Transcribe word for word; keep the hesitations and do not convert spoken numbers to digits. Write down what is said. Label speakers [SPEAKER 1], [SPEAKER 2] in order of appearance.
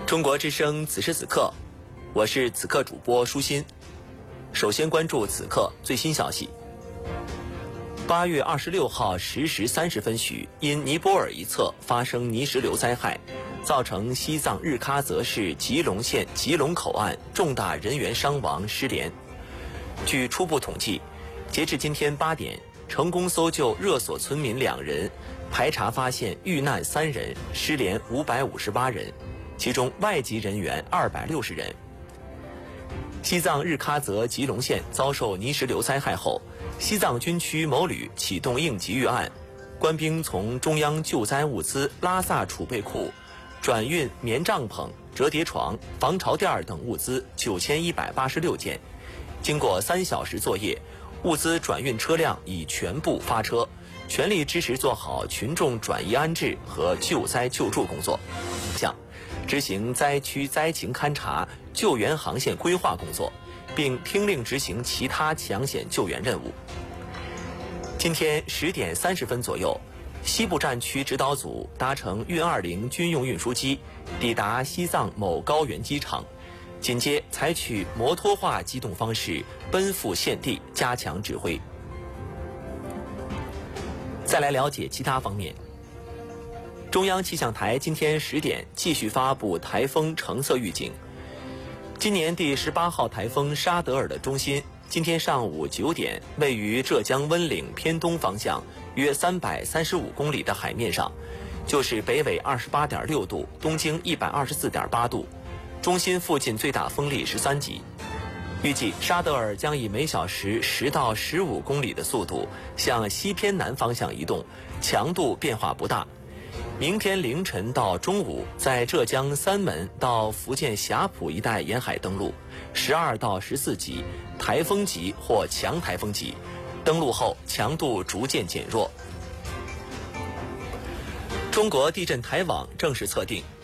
[SPEAKER 1] 中国之声此时此刻，我是此刻主播舒心。首先关注此刻最新消息。八月二十六号十时三十分许，因尼泊尔一侧发生泥石流灾害，造成西藏日喀则市吉隆县吉隆口岸重大人员伤亡失联。据初步统计，截至今天八点，成功搜救热索村民两人，排查发现遇难三人，失联五百五十八人，其中外籍人员二百六十人。西藏日喀则吉隆县遭受泥石流灾害后，西藏军区某旅启动应急预案，官兵从中央救灾物资拉萨储备库转运棉帐篷、折叠床、防潮垫等物资九千一百八十六件。经过三小时作业，物资转运车辆已全部发车，全力支持做好群众转移安置和救灾救助工作，项执行灾区灾情勘察、救援航线规划工作，并听令执行其他抢险救援任务。今天十点三十分左右，西部战区指导组搭乘运二零军用运输机抵达西藏某高原机场，紧接采取摩托化机动方式奔赴现地，加强指挥。再来了解其他方面。中央气象台今天十点继续发布台风橙色预警。今年第十八号台风沙德尔的中心今天上午九点位于浙江温岭偏东方向约三百三十五公里的海面上，就是北纬二十八点六度，东经一百二十四点八度，中心附近最大风力十三级。预计沙德尔将以每小时十到十五公里的速度向西偏南方向移动，强度变化不大。明天凌晨到中午，在浙江三门到福建霞浦一带沿海登陆，十二到十四级，台风级或强台风级，登陆后强度逐渐减弱。中国地震台网正式测定，